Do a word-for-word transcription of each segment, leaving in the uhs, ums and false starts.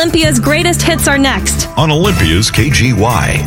Olympia's greatest hits are next on Olympia's K G Y.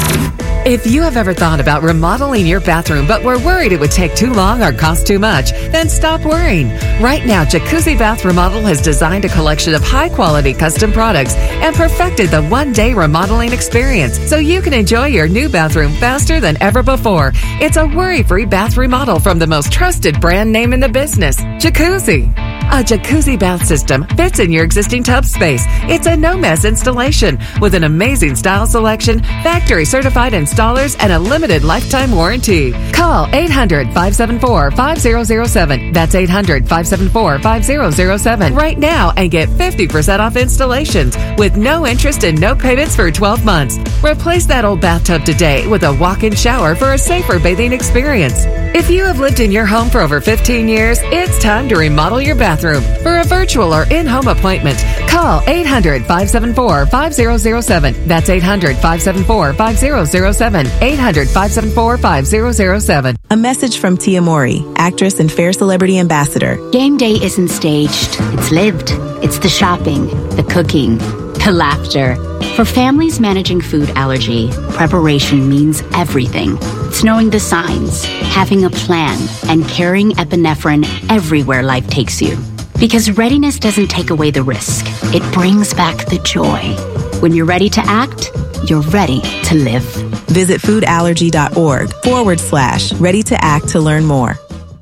If you have ever thought about remodeling your bathroom but were worried it would take too long or cost too much, then stop worrying. Right now, Jacuzzi Bath Remodel has designed a collection of high-quality custom products and perfected the one-day remodeling experience so you can enjoy your new bathroom faster than ever before. It's a worry-free bath remodel from the most trusted brand name in the business, Jacuzzi. A Jacuzzi bath system fits in your existing tub space. It's a no-mess installation with an amazing style selection, factory-certified installers, and a limited lifetime warranty. Call eight hundred, five seven four, five zero zero seven. That's eight hundred, five seven four, five zero zero seven right now and get fifty percent off installations with no interest and no payments for twelve months. Replace that old bathtub today with a walk-in shower for a safer bathing experience. If you have lived in your home for over fifteen years, it's time to remodel your bathroom. For a virtual or in-home appointment, call eight hundred, five seven four, five zero zero seven. That's eight hundred, five seven four, five zero zero seven. eight hundred, five seven four, five zero zero seven. A message from Tia Mori, actress and Fair Celebrity Ambassador. Game day isn't staged. It's lived. It's the shopping, the cooking, the laughter. For families managing food allergy, preparation means everything. It's knowing the signs, having a plan, and carrying epinephrine everywhere life takes you. Because readiness doesn't take away the risk. It brings back the joy. When you're ready to act, you're ready to live. Visit foodallergy.org forward slash ready to act to learn more.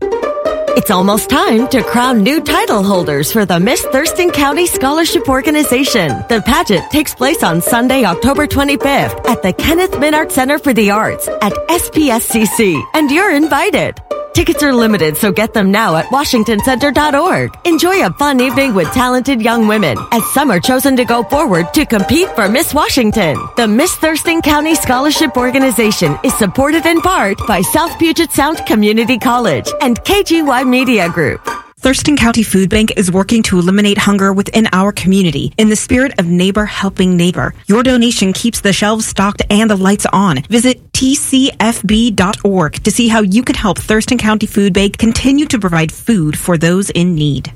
It's almost time to crown new title holders for the Miss Thurston County Scholarship Organization. The pageant takes place on Sunday, October twenty-fifth at the Kenneth Minart Center for the Arts at S P S C C, and you're invited. Tickets are limited, so get them now at washington center dot org. Enjoy a fun evening with talented young women as some are chosen to go forward to compete for Miss Washington. The Miss Thurston County Scholarship Organization is supported in part by South Puget Sound Community College and K G Y Media Group. Thurston County Food Bank is working to eliminate hunger within our community in the spirit of neighbor helping neighbor. Your donation keeps the shelves stocked and the lights on. Visit T C F B dot org to see how you can help Thurston County Food Bank continue to provide food for those in need.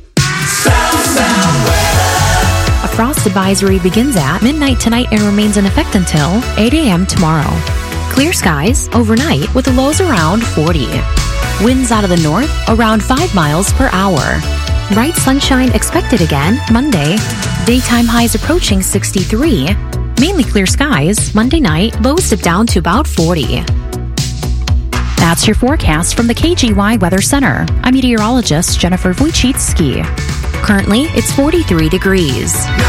Sound, sound weather. A frost advisory begins at midnight tonight and remains in effect until eight a.m. tomorrow. Clear skies overnight with the lows around forty. Winds out of the north around five miles per hour. Bright sunshine expected again Monday. Daytime highs approaching sixty-three. Mainly clear skies Monday night, lows dip down to about forty. That's your forecast from the K G Y Weather Center. I'm meteorologist Jennifer Wojcicki. Currently, it's forty-three degrees.